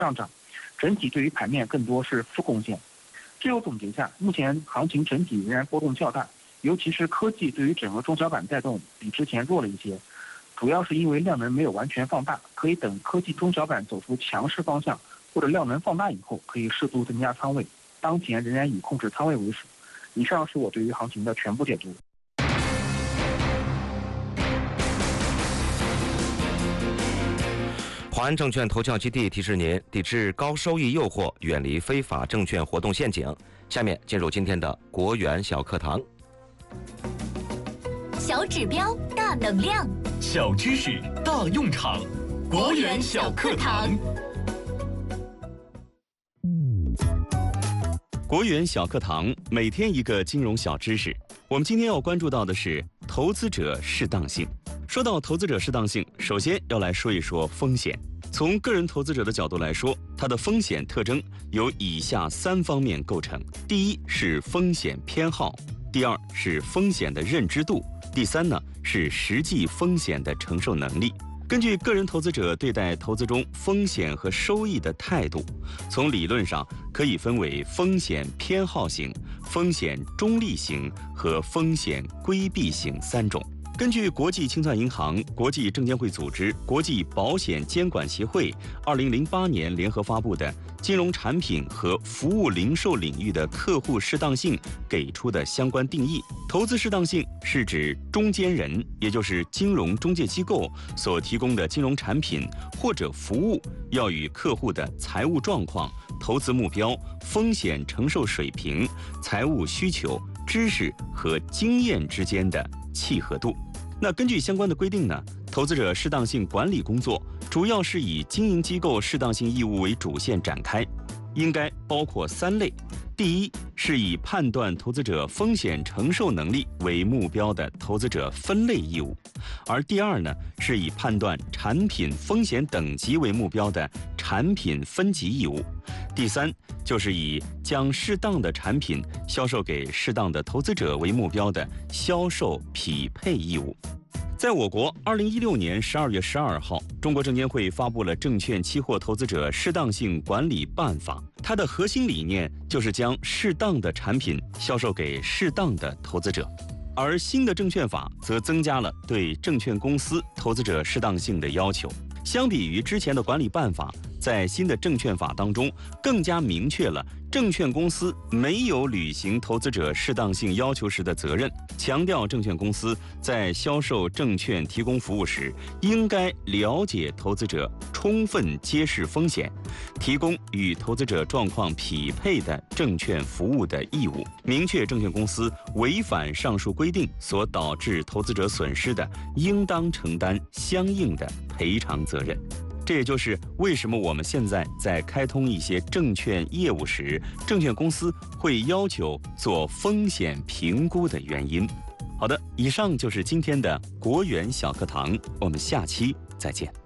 上涨，整体对于盘面更多是负贡献。最后总结下，目前行情整体仍然波动较大，尤其是科技对于整个中小板带动比之前弱了一些，主要是因为量能没有完全放大，可以等科技中小板走出强势方向或者量能放大以后，可以适度增加仓位。当前仍然以控制仓位为主。以上是我对于行情的全部解读。 华安证券投教基地提示您：抵制高收益诱惑，远离非法证券活动陷阱。下面进入今天的国元小课堂。 小指标大能量， 小知识大用场，国元小课堂。 国元小课堂，每天一个金融小知识。我们今天要关注到的是投资者适当性。说到投资者适当性，首先要来说一说风险。从个人投资者的角度来说，它的风险特征由以下3方面构成：第一是风险偏好，第二是风险的认知度，第三呢是实际风险的承受能力。根据个人投资者对待投资中风险和收益的态度，从理论上可以分为风险偏好型、风险中立型和风险规避型3种。根据国际清算银行、国际证监会组织、国际保险监管协会2008年联合发布的金融产品和服务零售领域的客户适当性给出的相关定义，投资适当性是指中间人，也就是金融中介机构所提供的金融产品或者服务，要与客户的财务状况、投资目标、风险承受水平、财务需求、知识和经验之间的契合度。那根据相关的规定呢，投资者适当性管理工作主要是以经营机构适当性义务为主线展开，应该包括3类。第一是以判断投资者风险承受能力为目标的投资者分类义务，而第二呢是以判断产品风险等级为目标的产品分级义务。第三就是以将适当的产品销售给适当的投资者为目标的销售匹配义务。在我国2016年12月12号，中国证监会发布了《证券期货投资者适当性管理办法》，它的核心理念就是将适当的产品销售给适当的投资者。而新的证券法则增加了对证券公司投资者适当性的要求。相比于之前的管理办法，在新的证券法当中更加明确了证券公司没有履行投资者适当性要求时的责任，强调证券公司在销售证券提供服务时，应该了解投资者，充分揭示风险，提供与投资者状况匹配的证券服务的义务，明确证券公司违反上述规定所导致投资者损失的，应当承担相应的赔偿责任。这也就是为什么我们现在在开通一些证券业务时，证券公司会要求做风险评估的原因。好的，以上就是今天的国元小课堂，我们下期再见。